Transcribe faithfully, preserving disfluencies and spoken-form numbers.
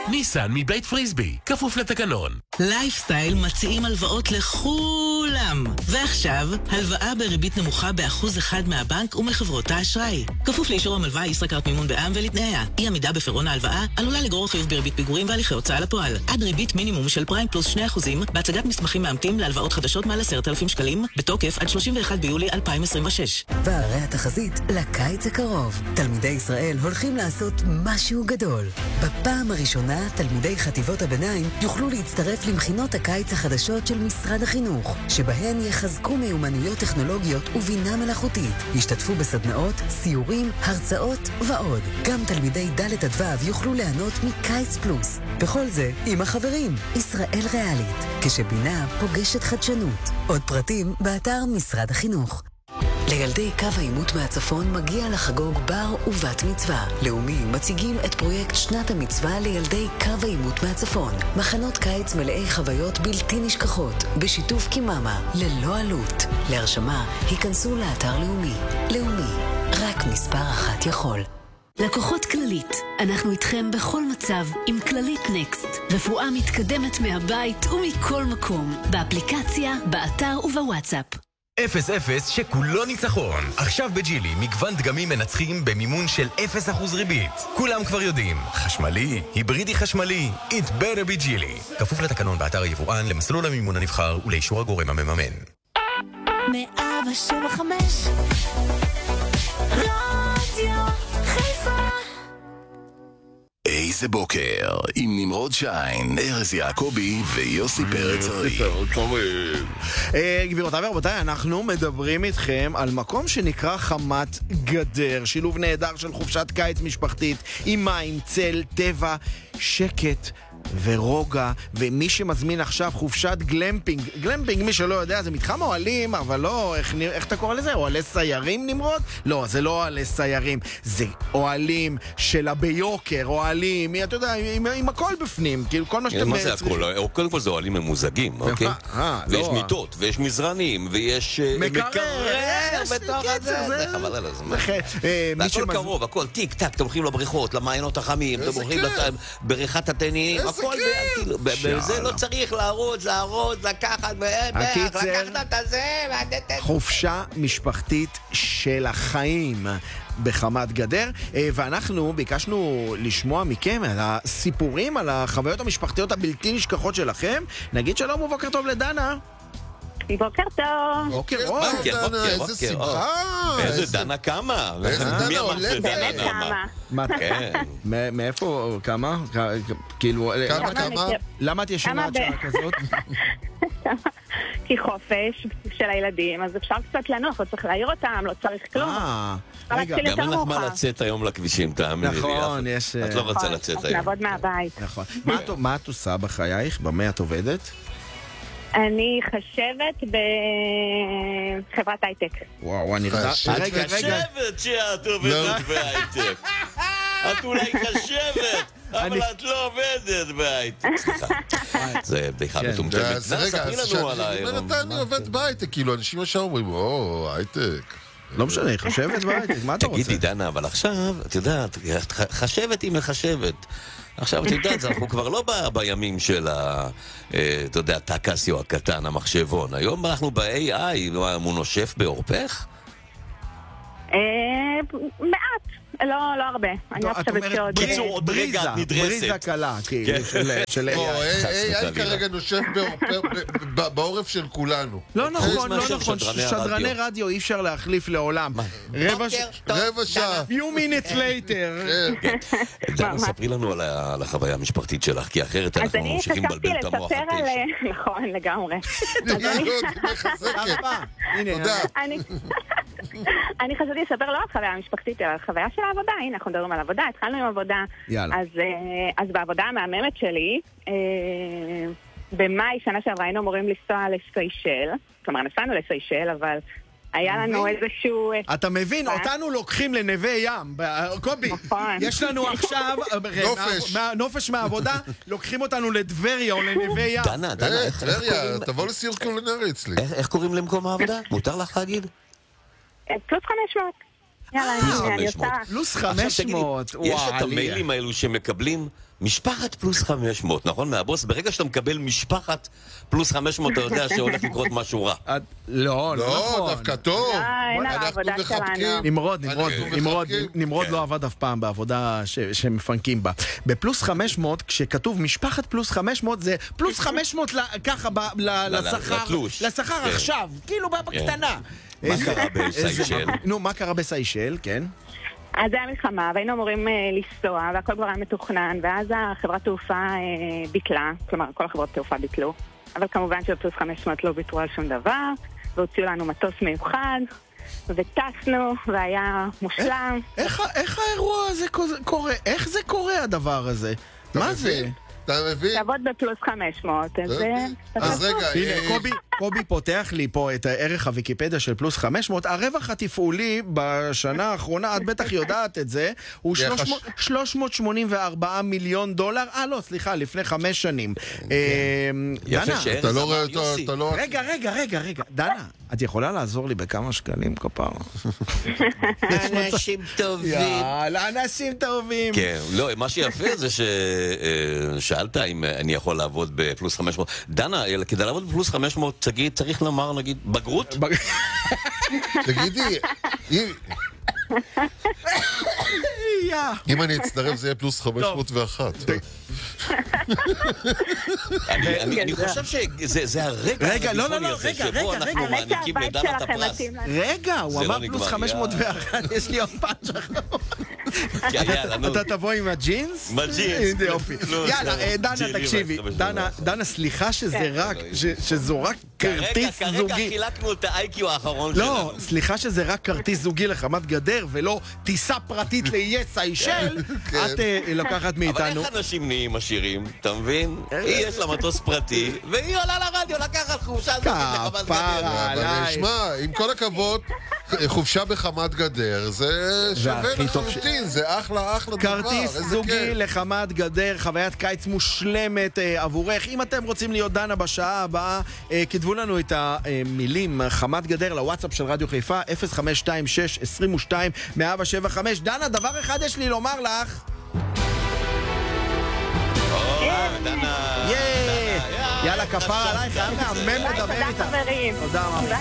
ניסן מבית פריסבי, כפוף לתקנון. לייפסטייל מציעים הלוואות לכולם. ועכשיו, הלוואה בריבית נמוכה באחוז אחד מהבנק ומחברות האשראי. כפוף לאישור המלווה ישראכרט מימון בע"מ ולתנאיה. אי עמידה בפירעון ההלוואה עלולה לגרור חיוב בריבית פיגורים והליכי הוצאה לפועל. עד ריבית מינימום של פריים פלוס שני אחוזים בהצגת מסמכים מאמתים להלוואות חדשות מעל עשרת אלפים שקלים, בתוקף עד שלושים ואחד ביולי אלפיים עשרים ושש. והרי התחזית לקיץ הקרוב. תלמידי ישראל הולכים לעשות משהו גדול. בפעם הראשונה, תלמידי חטיבות הביניים יוכלו להצטרף למכינות הקיץ החדשות של משרד החינוך, שבהן יחזקו מיומנויות טכנולוגיות ובינה מלאכותית. ישתתפו בסדנאות, סיורים, הרצאות ועוד. גם תלמידי ד' עד ו' יוכלו ליהנות מקיץ פלוס. וכל זה עם החברים. ישראל ריאלית, כשבינה פוגשת חדשנות. עוד פרטים באתר משרד החינוך. לילדי קו העימות מהצפון מגיע לחגוג בר ובת מצווה. לאומי מציגים את פרויקט שנת המצווה לילדי קו העימות מהצפון. מחנות קיץ מלאי חוויות בלתי נשכחות, בשיתוף קיממה, ללא עלות. להרשמה, היכנסו לאתר לאומי. לאומי, רק מספר אחת יכול. לקוחות כללית, אנחנו איתכם בכל מצב עם כללית נקסט. רפואה מתקדמת מהבית ומכל מקום, באפליקציה, באתר ובוואטסאפ. אפס אפס שכולו ניצחון. עכשיו בג'ילי מגוון דגמים מנצחים במימון של אפס אחוז ריבית. כולם כבר יודעים, חשמלי, היברידי חשמלי, it better be ג'ילי. כפוף לתקנון באתר היבואן, למסלול המימון הנבחר ולאישור הגורם המממן. מאה שבע וחמש רדיו חיפה. איזה בוקר, עם נמרוד שיין, ארז יעקובי ויוסי פרץ הרי. גבירותיי ורבותיי, אנחנו מדברים איתכם על מקום שנקרא חמת גדר, שילוב נהדר של חופשת קיץ משפחתית עם מים, צל, טבע, שקט ורוגע. ומי שמזמין עכשיו חופשת גלמפינג, גלמפינג מי שלא יודע זה מתחם אוהלים, אבל לא, איך, איך אתה קורא לזה? אוהלי סיירים נמרוד? לא, זה לא אוהלי סיירים, זה אוהלים שלה ביוקר, אוהלים, אתה יודע, עם, עם הכל בפנים, כאילו כל מה שאתם... מה זה הכל? קודם כל זה אוהלים ממוזגים, אוקיי? ויש מיטות, ויש מזרנים, ויש מקרר בתוך הזה, זה חבל על הזמן. והכל קרוב, הכל טיק טק, אתם הולכים לבריכות, למעיינות החמים, אתם הולכים בריכת התנינים, הכל בזה לא צריך להרוץ, להרוץ, לקחת, לקחת את הזה. חופשה משפחתית של החיים בחמת גדר, ואנחנו ביקשנו לשמוע מכם על הסיפורים, על החוויות המשפחתיות הבלתי נשכחות שלכם. נגיד שלום ובוקר טוב לדנה. בוקר טוב. בוקר טוב, דנה, איזה שמחה. איזה דנה כמה? מי אמר שדנה נעמה? מה? מאיפה? כמה? כאילו, למה את ישנה עד שעה כזאת? כי חופש של הילדים, אז אפשר קצת לנוח, לא צריך להעיר אותם, לא צריך כלום. רגע, גם אין לך מה לצאת היום לכבישים, תאמין לי. נכון, יש... את לא רוצה לצאת היום. לעבוד מהבית. נכון. מה את עושה בחייך? במה את עובדת? אני חשבת בחברת הייטק. וואו, אני רדה... רגע, רגע. חשבת שאת עובדת בהייטק. את אולי חשבת, אבל את לא עובדת בהייטק. סליחה, זה בדיחה מטומטמת. רגע, אני עובד בהייטק, כאילו אנשים ישר אומרים, או, הייטק. לא משנה, חשבת בהייטק, מה אתה רוצה? תגידי, דנה, אבל עכשיו, את יודעת, חשבת היא מחשבת. עכשיו, את יודעת, אנחנו כבר לא בימים של ה... אתה יודע, טקסיו הקטן, המחשבון. היום אנחנו ב-איי איי, הוא נושף בעורפך? מעט, לא הרבה. אני חושבת שעוד... בקיצור, עוד רגע את נדרסת. בריזה קלה, כאילו, של איי איי. איי איי כרגע נושף בעורף של כולנו. לא נכון, לא נכון. שדרני רדיו אי אפשר להחליף לעולם. רבע שעה. few minutes later. דנה, ספרי לנו על החוויה המשפחתית שלך, כי אחרת אנחנו ממשיכים לבלבל את המוח. נכון, לגמרי. אני חשבתי לספר לא על חוויה המשפחתית, אלא על חוויה של העבודה. הנה, אנחנו מדברים על עבודה, התחלנו עם עבודה. אז בעבודה המהממת שלי, במאי שנה שעברה היינו אמורים לנסוע לסיישל. כלומר, נסענו לסיישל, אבל היה לנו איזשהו... אתה מבין, אותנו לוקחים לנווה ים. קובי, יש לנו עכשיו נופש מהעבודה, לוקחים אותנו לדבריה או לנווה ים. דנה, דנה, איך קוראים... תבוא לסיור קולינרי אצלי. איך קוראים למקום העבודה? מותר לך להגיד? פלוס חמש מאות. יאללה, אני יצא. פלוס חמש מאות. יש את המיילים האלו שמקבלים משפחת פלוס חמש מאות, נכון? מהבוס, ברגע שאתה מקבל משפחת פלוס חמש מאות, אתה יודע שהולך לקרות משהו רע. לא, לא נכון. לא, דווקא טוב. אנחנו מחבקים. נמרוד, נמרוד, נמרוד, נמרוד לא עבד אף פעם בעבודה שמפנקים בה. בפלוס חמש מאות, כשכתוב משפחת פלוס חמש מאות, זה פלוס חמש מאות ככה לשכר עכשיו, כאילו בקטנה. מה קרה בסיישל? נו, מה קרה בסיישל, כן? אז היה מלחמה, והיינו אמורים לנסוע, והכל כבר היה מתוכנן, ואז החברת תעופה ביטלה, כלומר, כל החברות תעופה ביטלו, אבל כמובן שבפלוס חמש מאות לא ביטרו על שום דבר, והוציאו לנו מטוס מיוחד, וטסנו, והיה מושלם. איך האירוע הזה קורה? איך זה קורה הדבר הזה? מה זה? אתה מבין? תעבוד בפלוס חמש מאות, אז רגע, הנה, קובי פותח לי פה את הערך הוויקיפדיה של פלוס חמש מאות. הרווח התפעולי בשנה האחרונה, את בטח יודעת את זה, הוא שלוש מאות שמונים וארבעה מיליון דולר. אה, לא, סליחה, לפני חמש שנים. יפה שאין, אתה לא רואה אותו, אתה לא... רגע, רגע, רגע, רגע. דנה, את יכולה לעזור לי בכמה שקלים כפרה? אנשים טובים. יאללה, אנשים טובים. כן, לא, מה שיפה זה ששאלת אם אני יכול לעבוד בפלוס חמש מאות. דנה, כדי לעבוד בפלוס חמש מאות, תגיד, צריך לומר, נגיד, בגרות? תגידי, אם אני אצטרף זה יהיה פלוס חמש מאות ואחת. אני חושב שזה הרגע הרדיפוני הזה שבו אנחנו מעניקים לדנה את הפרס. רגע, הוא אמר פלוס חמש מאות ואחת, יש לי עוד פאנץ' אתה תבוא עם הג'ינס? עם הג'ינס. יאללה, דנה, תקשיבי. דנה, סליחה שזו רק כרטיס זוגי. כרגע חילקנו את ה-איי קיו האחרון שלנו. לא, סליחה שזה רק כרטיס זוגי לחמת גדר ולא טיסה פרטית לאיי סיישל. את לקחת מאיתנו. אבל איך אנשים נהיים עשירים, אתה מבין? היא יש לה מטוס פרטי, והיא עולה לרדיו לקחת חופשה זוגית לחמת גדר. אבל שמע, עם כל הכבוד, חופשה בחמת גדר, זה שווה לחלוטין, זה אחלה, אחלה דבר. כרטיס זוגי לחמת גדר, חוויית קיץ מושלמת עבורך. אם אתם רוצים להיות דנה בשעה הבאה, כתבו לנו את המילים חמת גדר לוואטסאפ של רדיו חיפה, אפס חמש שתיים שש עשרים ושתיים מאה שבע חמש. דנה, דבר אחד יש לי לומר לך. דנה. יאללה, כפר עלייך, היה מהמם לדבר איתך. תודה חברים. תודה רבה.